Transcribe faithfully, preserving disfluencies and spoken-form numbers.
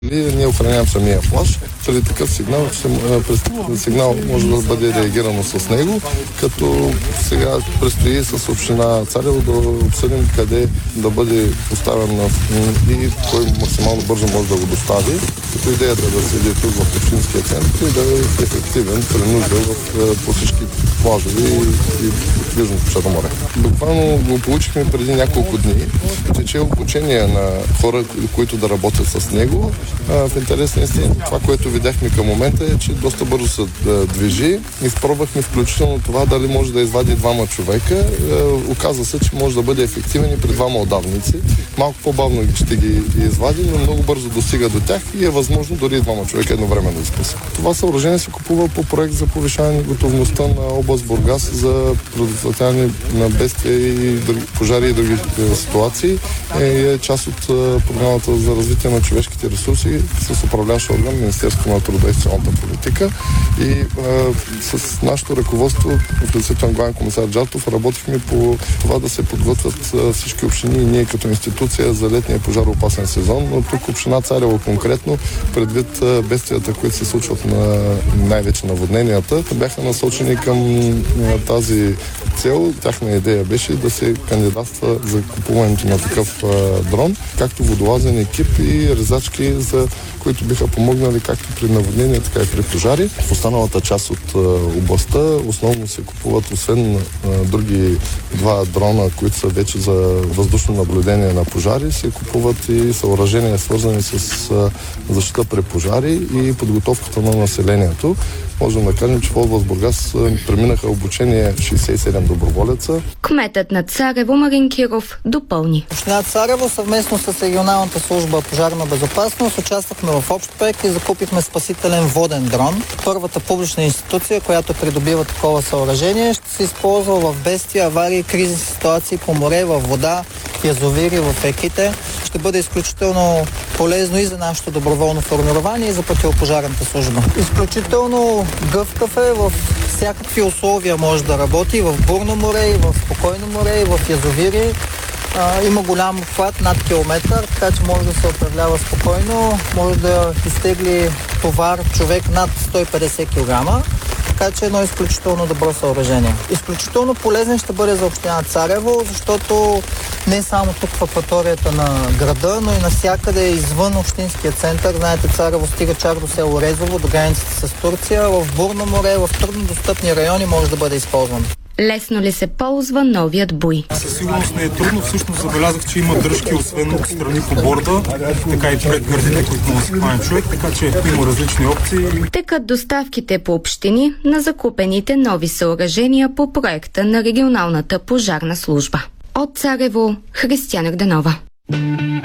Ние охранявам самия плаж. При такъв сигнал, сигнал може да бъде реагирано с него, като сега предстои с община Царево да обсъдим къде да бъде поставен и кой максимално бързо може да го достави. Като идеята е да седи тук в общинския център и да е ефективен при нужда по всички плажове и Южното Черноморие. Буквално го получихме преди няколко дни. Тече обучение на хора, които да работят с него. В интерес на истина, това, което видяхме към момента е, че доста бързо се движи и пробвахме включително това дали може да извади двама човека. Оказва се, че може да бъде ефективен и при двама отдавници. Малко по-бавно ще ги извади, но много бързо достига до тях и е възможно дори и двама човека едновременно да изпуска. Това съоръжение се купува по проект за повишаване готовността на област Бургас за предотвратяване на бедствия и други, пожари и други ситуации. Е част от програмата за развитие на човешките ресурси с управляващ орган Министерството на труда и социалната политика и е, с нашето ръководство, включително главен комисар Джартов, работихме по това да се подготвят всички общини и ние като институция за летния пожароопасен сезон, но тук община Царево конкретно, предвид бедствията, които се случват на най-вече наводненията, бяха насочени към тази цел. Тяхна идея беше да се кандидатства за купуването на такъв а, дрон, както водолазен екип и резачки, за които биха помогнали както при наводнения, така и при пожари. В останалата част от а, областта основно се купуват, освен а, други два дрона, които са вече за въздушно наблюдение на пожари, се купуват и съоръжения, свързани с а, защита при пожари и подготовката на населението. Можем да кажем, че в област Бургас преминаха обучение шейсет и седем доброволеца. Кметът на Царево Марин Киров допълни. Община Царево съвместно с регионалната служба пожарна безопасност участвахме в общ проект и закупихме спасителен воден дрон. Първата публична институция, която придобива такова съоръжение, ще се използва в бедствия, аварии, кризисни ситуации по море, във вода, в язовири, в реките. Ще бъде изключително полезно и за нашето доброволно формирование и за противопожарната служба. Изключително гъвкав е, в всякакви условия може да работи, в бурно море, и в спокойно море, и в язовири. А, има голям обхват, над километър, така че може да се управлява спокойно, може да изтегли товар човек над сто и петдесет килограма, така че едно изключително добро съоръжение. Изключително полезен ще бъде за община Царево, защото не само тук в акваторията на града, но и навсякъде извън общинския център. Знаете, Царево стига чак до село Резово, до границата с Турция. В бурно море, в труднодостъпни райони може да бъде използван. Лесно ли се ползва новият буй? Със сигурност не е трудно. Всъщност забелязах, че има дръжки освен от страни по борда, така и пред гърдите, които може да се хване човек, така че има различни опции. Текат доставките по общини на закупените нови съоръжения по проекта на регионалната пожарна служба. От Царево, Християна Гданова.